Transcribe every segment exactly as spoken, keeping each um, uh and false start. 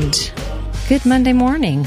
and good Monday morning.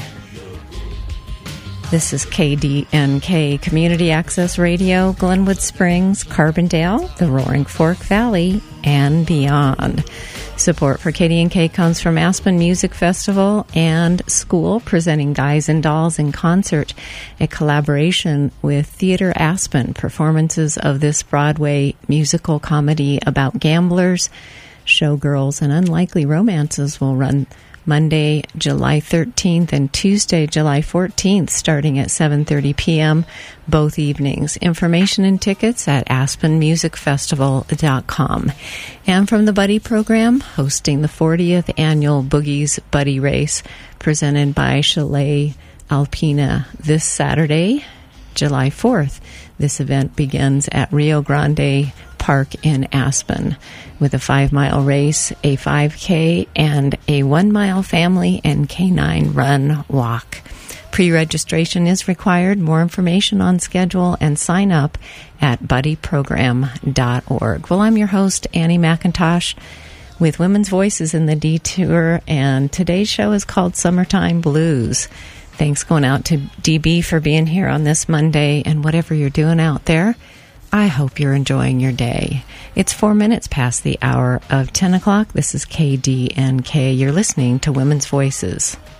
This is K D N K Community Access Radio, Glenwood Springs, Carbondale, the Roaring Fork Valley, and beyond. Support for K D N K comes from Aspen Music Festival and School, presenting Guys and Dolls in Concert, a collaboration with Theater Aspen. Performances of this Broadway musical comedy about gamblers, showgirls, and unlikely romances will run Monday, July thirteenth and Tuesday, July fourteenth, starting at seven thirty p.m. both evenings. Information and tickets at aspen music festival dot com. And from the Buddy Program, hosting the fortieth Annual Boogies Buddy Race, presented by Chalet Alpina this Saturday, July fourth. This event begins at Rio Grande Park in Aspen with a five-mile race, a five K, and a one-mile family and canine run walk. Pre-registration is required. More information on schedule and sign up at buddy program dot org. Well, I'm your host, Annie McIntosh, with Women's Voices in the Detour, and today's show is called Summertime Blues. Thanks going out to D B for being here on this Monday, and whatever you're doing out there, I hope you're enjoying your day. It's four minutes past the hour of ten o'clock. This is K D N K. You're listening to Women's Voices.